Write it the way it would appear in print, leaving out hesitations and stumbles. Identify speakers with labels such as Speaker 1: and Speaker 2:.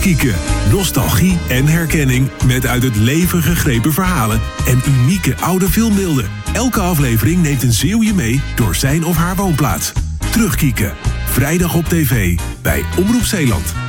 Speaker 1: Terugkieken. Nostalgie en herkenning met uit het leven gegrepen verhalen en unieke oude filmbeelden. Elke aflevering neemt een Zeeuw je mee door zijn of haar woonplaats. Terugkieken. Vrijdag op tv bij Omroep Zeeland.